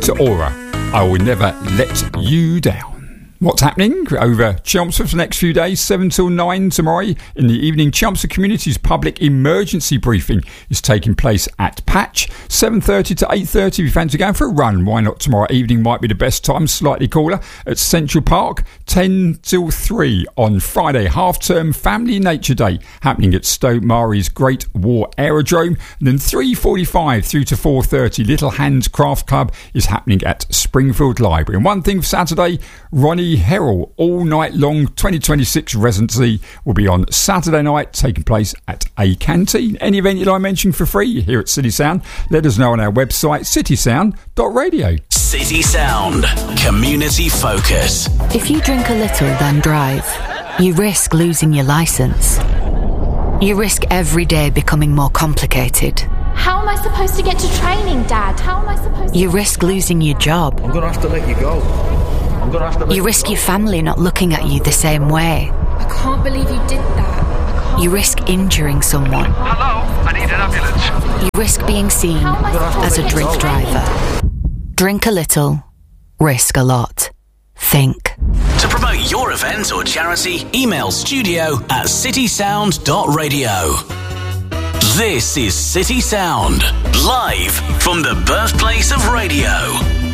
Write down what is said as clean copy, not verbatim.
Rita Ora, I Will Never Let You Down. What's happening over Chelmsford for the next few days? 7 till 9 tomorrow in the evening. Chelmsford Community's public emergency briefing is taking place at Patch. 7:30 to 8:30 if you fancy going for a run. Why not tomorrow evening? Might be the best time, slightly cooler, at Central Park. 10 till 3 on Friday, half-term Family Nature Day, happening at Stoke Mari's Great War Aerodrome. And then 3:45 through to 4:30, Little Hands Craft Club is happening at Springfield Library. And one thing for Saturday, Ronnie Herrell all night long 2026 residency will be on Saturday night, taking place at a canteen. Any event you'd like mentioned for free here at City Sound, let us know on our website citysound.radio. City Sound, community focus. If you drink a little then drive, you risk losing your licence. You risk every day becoming more complicated. How am I supposed to get to training, Dad? How am I supposed to... You risk losing your job. I'm going to have to let you go. You risk your family not looking at you the same way. I can't believe you did that. You risk injuring someone. Hello, I need an ambulance. You risk being seen as a drink driver. Drink a little, risk a lot. Think. To promote your event or charity, email studio@citysound.radio. This is City Sound, live from the birthplace of radio.